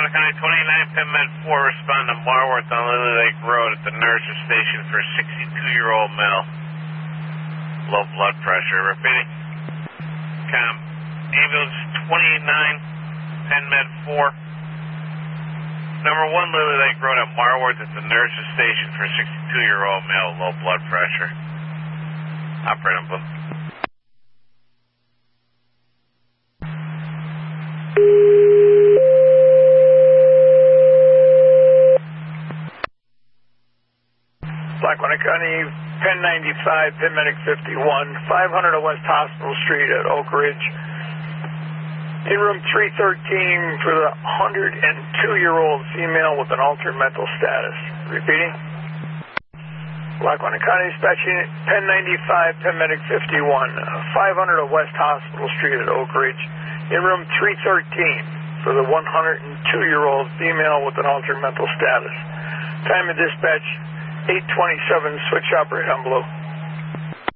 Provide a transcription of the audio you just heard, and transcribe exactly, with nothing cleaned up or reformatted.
Lackawanna County twenty-nine, Penn Med four, respond to Marworth on Lily Lake Road at the nurse's station for a sixty-two-year-old male. Low blood pressure. Repeating. Com. Ambulance twenty-nine, Penn Med four. Number one, Lily Lake Road at Marworth at the nurse's station for a sixty-two-year-old male, low blood pressure. Operator book. Lackawanna County, Penn ninety-five, Penn Medic fifty-one, five hundred West Hospital Street at Oak Ridge. In room three thirteen for the one hundred two-year-old female with an altered mental status. Repeating. Lackawanna County dispatching Penn ninety-five, Penn Medic fifty-one, five hundred West Hospital Street at Oak Ridge. In room three thirteen for the one hundred two-year-old female with an altered mental status. Time of dispatch, eight twenty-seven, switch operator on blue.